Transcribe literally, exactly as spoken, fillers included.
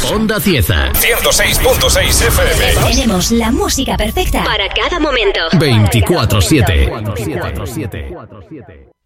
Onda Cieza. ciento seis punto seis F M. Tenemos la música perfecta para cada momento. veinticuatro siete.